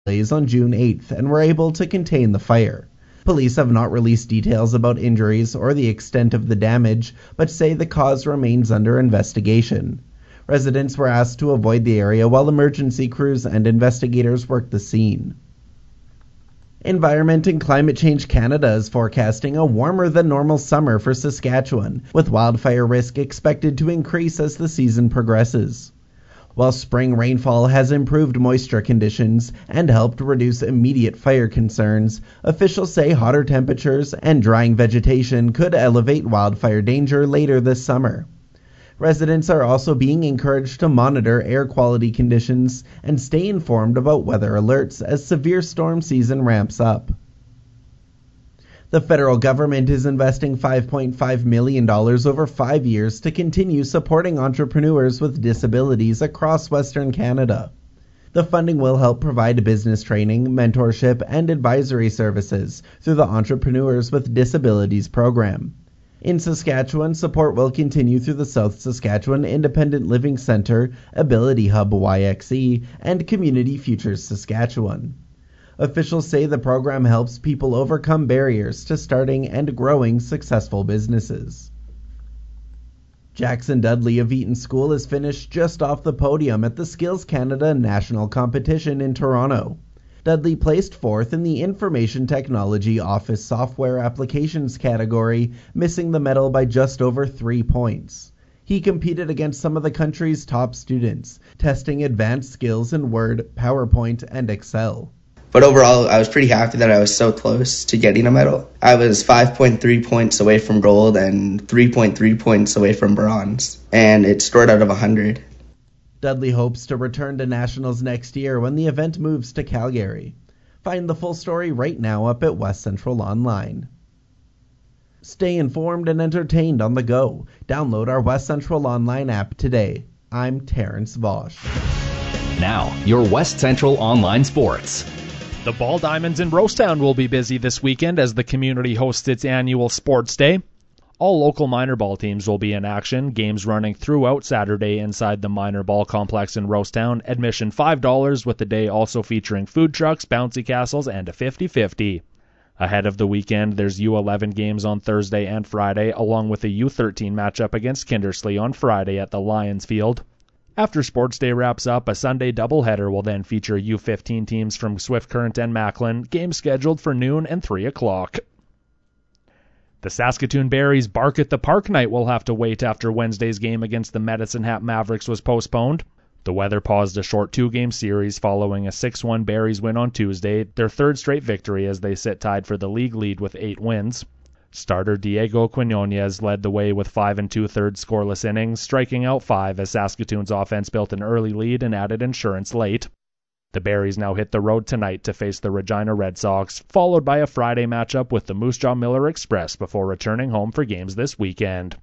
blaze on June 8th and were able to contain the fire. Police have not released details about injuries or the extent of the damage, but say the cause remains under investigation. Residents were asked to avoid the area while emergency crews and investigators worked the scene. Environment and Climate Change Canada is forecasting a warmer than normal summer for Saskatchewan, with wildfire risk expected to increase as the season progresses. While spring rainfall has improved moisture conditions and helped reduce immediate fire concerns, officials say hotter temperatures and drying vegetation could elevate wildfire danger later this summer. Residents are also being encouraged to monitor air quality conditions and stay informed about weather alerts as severe storm season ramps up. The federal government is investing $5.5 million over 5 years to continue supporting entrepreneurs with disabilities across Western Canada. The funding will help provide business training, mentorship, and advisory services through the Entrepreneurs with Disabilities program. In Saskatchewan, support will continue through the South Saskatchewan Independent Living Centre, Ability Hub YXE, and Community Futures Saskatchewan. Officials say the program helps people overcome barriers to starting and growing successful businesses. Jackson Dudley of Eaton School is finished just off the podium at the Skills Canada National Competition in Toronto. Dudley placed fourth in the Information Technology Office Software Applications category, missing the medal by just over 3 points. He competed against some of the country's top students, testing advanced skills in Word, PowerPoint, and Excel. But overall, I was pretty happy that I was so close to getting a medal. I was 5.3 points away from gold and 3.3 points away from bronze, and it scored out of 100. Dudley hopes to return to Nationals next year when the event moves to Calgary. Find the full story right now up at West Central Online. Stay informed and entertained on the go. Download our West Central Online app today. I'm Terrence Vosch. Now, your West Central Online Sports. The Ball Diamonds in Rosetown will be busy this weekend as the community hosts its annual Sports Day. All local minor ball teams will be in action, games running throughout Saturday inside the minor ball complex in Rosetown. Admission $5, with the day also featuring food trucks, bouncy castles, and a 50-50. Ahead of the weekend, there's U11 games on Thursday and Friday, along with a U13 matchup against Kindersley on Friday at the Lions Field. After Sports Day wraps up, a Sunday doubleheader will then feature U15 teams from Swift Current and Macklin, games scheduled for noon and 3 o'clock. The Saskatoon Berries Bark at the Park night will have to wait after Wednesday's game against the Medicine Hat Mavericks was postponed. The weather paused a short 2-game series following a 6-1 Berries win on Tuesday, their third straight victory as they sit tied for the league lead with 8 wins. Starter Diego Quinones led the way with 5 2/3 scoreless innings, striking out 5 as Saskatoon's offense built an early lead and added insurance late. The Berries now hit the road tonight to face the Regina Red Sox, followed by a Friday matchup with the Moose Jaw Miller Express before returning home for games this weekend.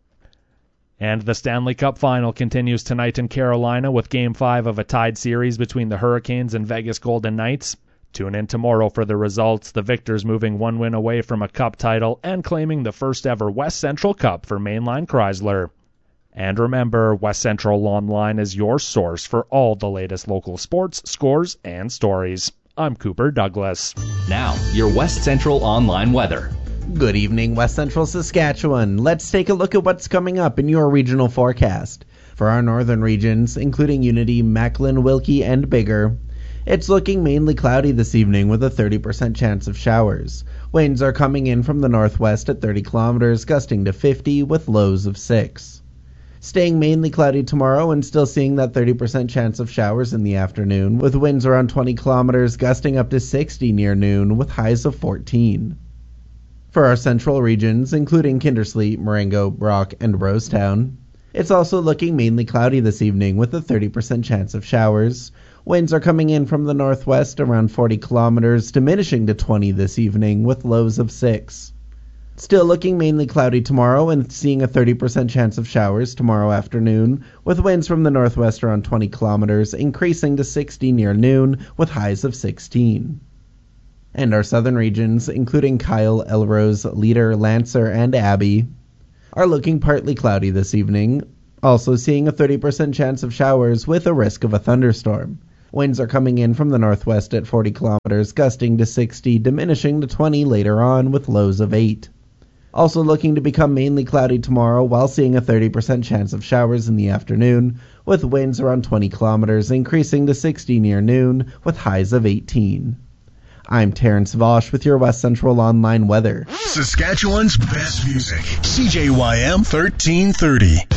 And the Stanley Cup Final continues tonight in Carolina with Game 5 of a tied series between the Hurricanes and Vegas Golden Knights. Tune in tomorrow for the results, the victors moving 1 win away from a Cup title and claiming the first ever West Central Cup for Mainline Chrysler. And remember, West Central Online is your source for all the latest local sports, scores, and stories. I'm Cooper Douglas. Now, your West Central Online weather. Good evening, West Central Saskatchewan. Let's take a look at what's coming up in your regional forecast. For our northern regions, including Unity, Macklin, Wilkie, and Biggar, it's looking mainly cloudy this evening with a 30% chance of showers. Winds are coming in from the northwest at 30 kilometers, gusting to 50 with lows of 6. Staying mainly cloudy tomorrow and still seeing that 30% chance of showers in the afternoon, with winds around 20 kilometers, gusting up to 60 near noon with highs of 14. For our central regions, including Kindersley, Marengo, Brock, and Rosetown, it's also looking mainly cloudy this evening with a 30% chance of showers. Winds are coming in from the northwest around 40 kilometers, diminishing to 20 this evening with lows of 6. Still looking mainly cloudy tomorrow and seeing a 30% chance of showers tomorrow afternoon, with winds from the northwest around 20 kilometers, increasing to 60 near noon with highs of 16. And our southern regions, including Kyle, Elrose, Leader, Lancer, and Abbey, are looking partly cloudy this evening, also seeing a 30% chance of showers with a risk of a thunderstorm. Winds are coming in from the northwest at 40 kilometers, gusting to 60, diminishing to 20 later on with lows of 8. Also looking to become mainly cloudy tomorrow, while seeing a 30% chance of showers in the afternoon, with winds around 20 kilometers, increasing to 60 near noon, with highs of 18. I'm Terrence Vosch with your West Central Online weather. Saskatchewan's best music. CJYM 1330.